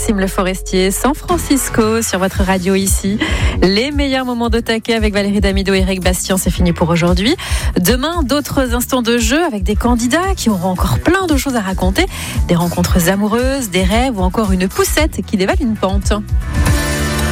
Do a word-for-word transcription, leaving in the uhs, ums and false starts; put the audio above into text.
Maxime Le Forestier, San Francisco sur votre radio ici. Les meilleurs moments de taquet avec Valérie Damido et Eric Bastien, c'est fini pour aujourd'hui. Demain, d'autres instants de jeu avec des candidats qui auront encore plein de choses à raconter. Des rencontres amoureuses, des rêves ou encore une poussette qui dévale une pente.